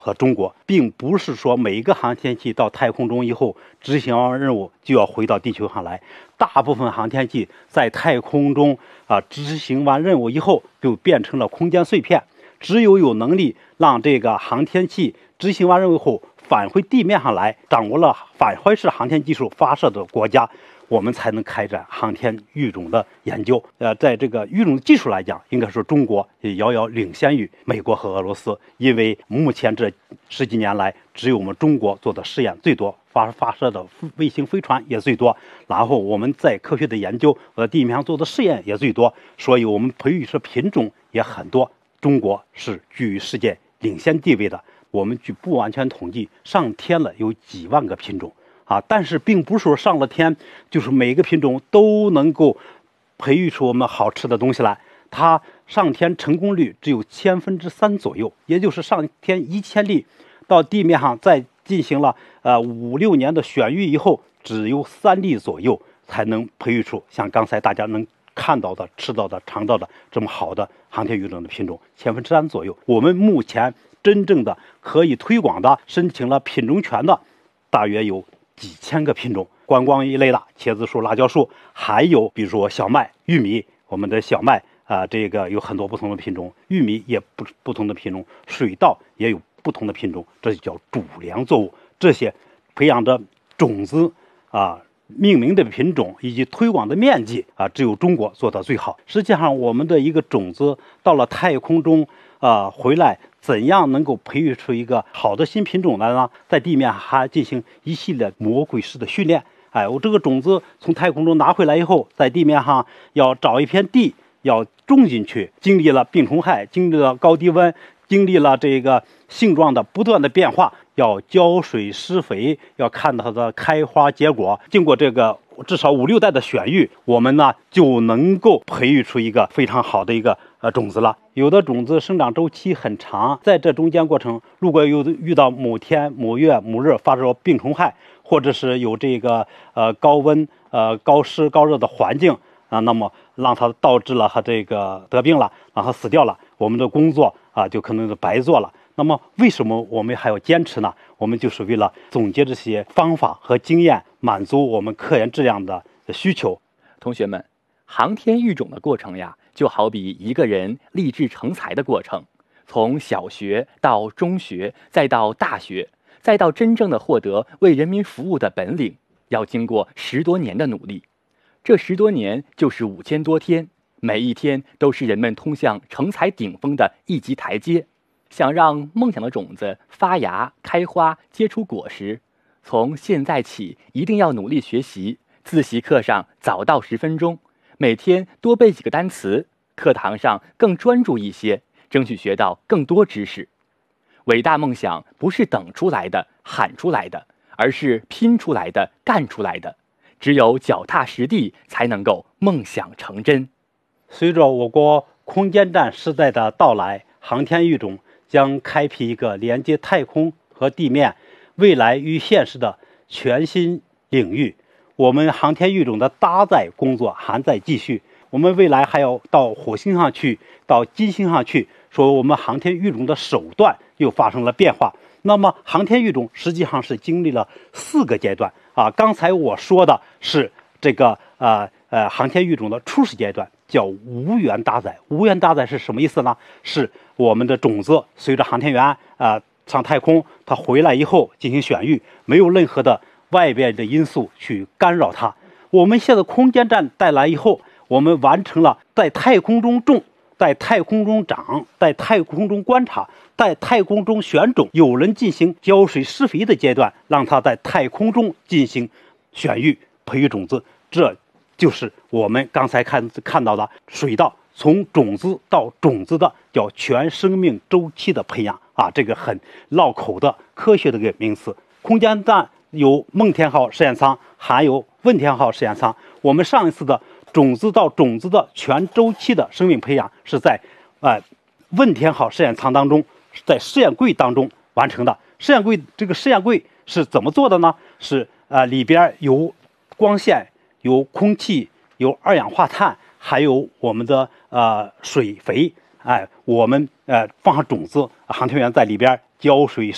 和中国，并不是说每一个航天器到太空中以后执行完任务就要回到地球上来。大部分航天器在太空中执行完任务以后就变成了空间碎片。只有能力让这个航天器执行完任务后返回地面上来，掌握了返回式航天技术发射的国家，我们才能开展航天育种的研究。在这个育种技术来讲，应该说中国也遥遥领先于美国和俄罗斯，因为目前这10几年来，只有我们中国做的试验最多，发射的卫星飞船也最多，然后我们在科学的研究和地面上做的试验也最多，所以我们培育出品种也很多。中国是居于世界领先地位的。我们据不完全统计，上天了有几万个品种但是并不是说上了天就是每个品种都能够培育出我们好吃的东西来。它上天成功率只有3%左右，也就是上天1000粒，到地面上再进行了5、6年的选育以后，只有3粒左右才能培育出像刚才大家能看到的、吃到的、尝到的这么好的航天育种的品种，3%左右。我们目前真正的可以推广的、申请了品种权的，大约有几千个品种，观光一类的茄子树、辣椒树，还有比如说小麦、玉米。我们的小麦这个有很多不同的品种，玉米也不同的品种，水稻也有不同的品种，这就叫主粮作物。这些培养的种子命名的品种以及推广的面积只有中国做得最好。实际上，我们的一个种子到了太空中回来，怎样能够培育出一个好的新品种来呢？在地面还进行一系列魔鬼式的训练。我这个种子从太空中拿回来以后，在地面上要找一片地，要种进去，经历了病虫害，经历了高低温，经历了这个性状的不断的变化，要浇水施肥，要看到它的开花结果。经过这个至少5、6代的选育，我们呢就能够培育出一个非常好的一个种子了。有的种子生长周期很长，在这中间过程，如果有遇到某天、某月、某日发生病虫害，或者是有这个高温、高湿、高热的环境那么让它导致了它这个得病了，让它死掉了，我们的工作就可能是白做了。那么为什么我们还要坚持呢？我们就是为了总结这些方法和经验，满足我们科研质量的需求。 同学们，航天育种的过程呀，就好比一个人立志成才的过程，从小学到中学，再到大学，再到真正的获得为人民服务的本领，要经过10多年的努力。这10多年就是5000多天，每一天都是人们通向成才顶峰的一级台阶。想让梦想的种子发芽、开花、结出果实，从现在起一定要努力学习，自习课上早到10分钟，每天多背几个单词，课堂上更专注一些，争取学到更多知识。伟大梦想不是等出来的、喊出来的，而是拼出来的、干出来的。只有脚踏实地，才能够梦想成真。 随着我国空间站时代的到来，航天育种将开辟一个连接太空和地面、未来与现实的全新领域。我们航天育种的搭载工作还在继续，我们未来还要到火星上去，到金星上去，说我们航天育种的手段又发生了变化。那么航天育种实际上是经历了4个阶段刚才我说的是这个航天育种的初始阶段，叫无源搭载。无源搭载是什么意思呢？是我们的种子随着航天员上太空，它回来以后进行选育，没有任何的外边的因素去干扰它。我们现在空间站带来以后，我们完成了在太空中种、在太空中长、在太空中观察、在太空中选种，有人进行浇水施肥的阶段，让它在太空中进行选育培育种子。这就是我们刚才看到的水稻从种子到种子的叫全生命周期的培养这个很绕口的科学的一个名词。空间站有梦天号实验舱，还有问天号实验舱。我们上一次的种子到种子的全周期的生命培养是在问天号实验舱当中，在试验柜当中完成的。试验柜是怎么做的呢？是里边有光线、有空气、有二氧化碳，还有我们的水肥。我们放上种子，航天员在里边浇水